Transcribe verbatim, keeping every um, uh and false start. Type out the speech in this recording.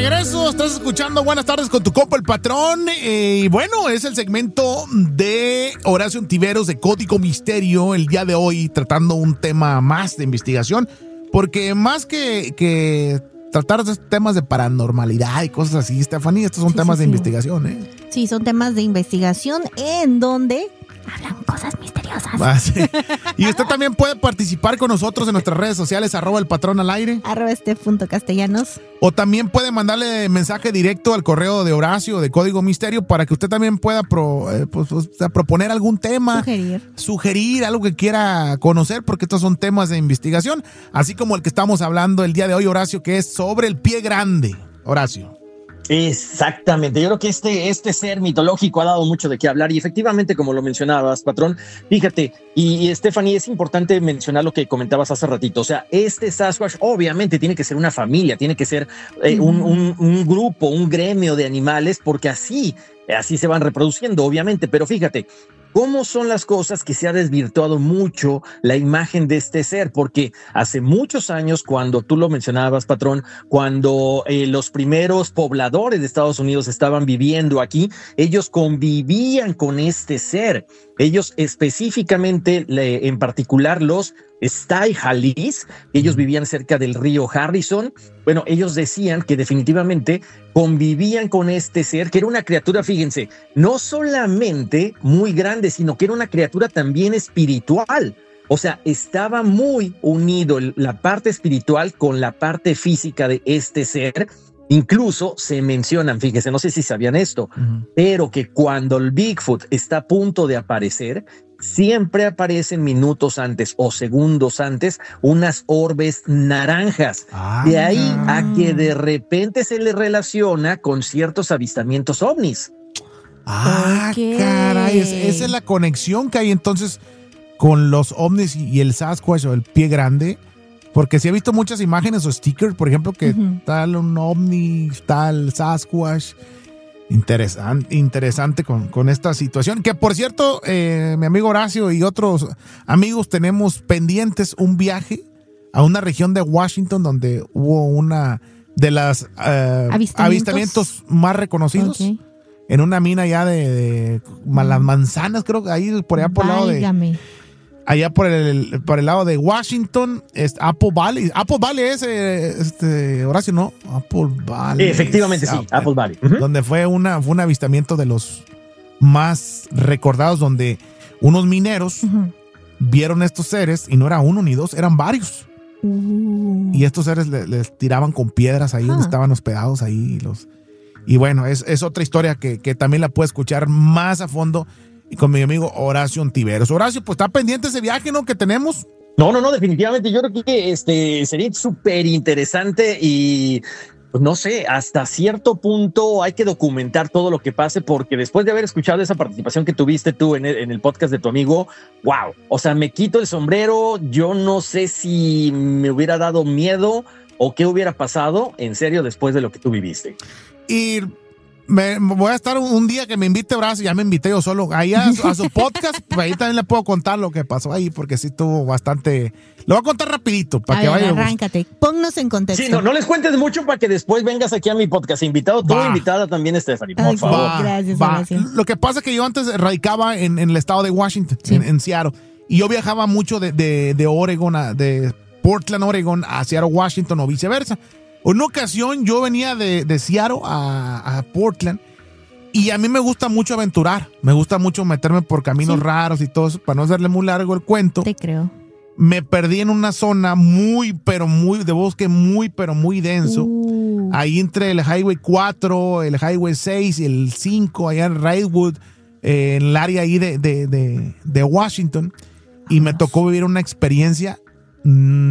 regreso, estás escuchando Buenas Tardes con tu compa el patrón. Eh, y bueno, es el segmento de Horacio Ontiveros de Código Misterio el día de hoy, tratando un tema más de investigación. Porque más que, que tratar de temas de paranormalidad y cosas así, Stephanie, estos son sí, temas sí, de sí. investigación, ¿eh? Sí, son temas de investigación en donde hablan cosas misteriosas. Ah, sí. Y usted también puede participar con nosotros en nuestras redes sociales, arroba el patrón al aire. Arroba este punto castellanos. O también puede mandarle mensaje directo al correo de Horacio de Código Misterio para que usted también pueda pro, eh, pues, o sea, proponer algún tema. Sugerir. Sugerir algo que quiera conocer, porque estos son temas de investigación. Así como el que estamos hablando el día de hoy, Horacio, que es sobre el pie grande. Horacio. Exactamente, yo creo que este, este ser mitológico ha dado mucho de qué hablar y efectivamente, como lo mencionabas, patrón, fíjate, y, y Stephanie, es importante mencionar lo que comentabas hace ratito, o sea, este Sasquatch obviamente tiene que ser una familia, tiene que ser eh, un, un, un grupo, un gremio de animales, porque así, así se van reproduciendo, obviamente, pero fíjate, ¿cómo son las cosas que se ha desvirtuado mucho la imagen de este ser? Porque hace muchos años, cuando tú lo mencionabas, patrón, cuando eh, los primeros pobladores de Estados Unidos estaban viviendo aquí, ellos convivían con este ser. Ellos específicamente, le, en particular los Staihalis, ellos vivían cerca del río Harrison. Bueno, ellos decían que definitivamente convivían con este ser, que era una criatura, fíjense, no solamente muy grande, sino que era una criatura también espiritual. O sea, estaba muy unido la parte espiritual con la parte física de este ser. Incluso se mencionan, fíjense, no sé si sabían esto, uh-huh. pero que cuando el Bigfoot está a punto de aparecer, siempre aparecen minutos antes o segundos antes unas orbes naranjas. Ah, de ahí a que de repente se le relaciona con ciertos avistamientos ovnis. Ah, okay. Caray, es, esa es la conexión que hay entonces con los ovnis y, y el Sasquatch o el pie grande. Porque sí he visto muchas imágenes o stickers, por ejemplo, que uh-huh. tal un ovni, tal Sasquatch. Interesante, interesante con, con esta situación. Que por cierto, eh, mi amigo Horacio y otros amigos tenemos pendientes un viaje a una región de Washington donde hubo una de las uh, avistamientos. avistamientos más reconocidos. Okay. En una mina ya de, de uh-huh. las manzanas, creo que ahí por allá por el lado de... Allá por el, por el lado de Washington, es Apple Valley. Apple Valley es, este, Horacio, ¿no? Apple Valley. Efectivamente, sí, Apple Valley. Uh-huh. Donde fue, una, fue un avistamiento de los más recordados, donde unos mineros uh-huh. vieron estos seres, y no era uno ni dos, eran varios. Uh. Y estos seres les, les tiraban con piedras ahí uh-huh. donde estaban hospedados ahí. Los, y bueno, es, es otra historia que, que también la puede escuchar más a fondo y con mi amigo Horacio Ontiveros. Horacio, pues está pendiente ese viaje, ¿no? Que tenemos. No, no, no, definitivamente. Yo creo que este sería súper interesante y pues no sé, hasta cierto punto hay que documentar todo lo que pase, porque después de haber escuchado esa participación que tuviste tú en el, en el podcast de tu amigo, wow, o sea, me quito el sombrero. Yo no sé si me hubiera dado miedo o qué hubiera pasado, en serio, después de lo que tú viviste. Y Me, voy a estar un, un día que me invite Horacio, ya me invité yo solo ahí a, a su podcast, pues ahí también le puedo contar lo que pasó ahí, porque sí estuvo bastante. Lo voy a contar rapidito para a que ver, vaya. Arráncate, ponnos en contexto. Sí, no, no les cuentes mucho para que después vengas aquí a mi podcast. Invitado, tú invitada también, Stephanie, por Ay, favor. Va, gracias, Horacio. Lo que pasa es que yo antes radicaba en, en el estado de Washington, sí. en, en Seattle, y yo viajaba mucho de, de, de Oregon, a, de Portland, Oregon, a Seattle, Washington, o viceversa. Una ocasión yo venía de, de Seattle a, a Portland. Y a mí me gusta mucho aventurar, me gusta mucho meterme por caminos sí. raros y todo eso, para no hacerle muy largo el cuento. Te creo. Me perdí en una zona muy, pero muy, de bosque muy, pero muy denso. Uh. Ahí entre el Highway cuatro, el Highway seis y el cinco, allá en Redwood, eh, en el área ahí de, de, de, de Washington. Y me tocó vivir una experiencia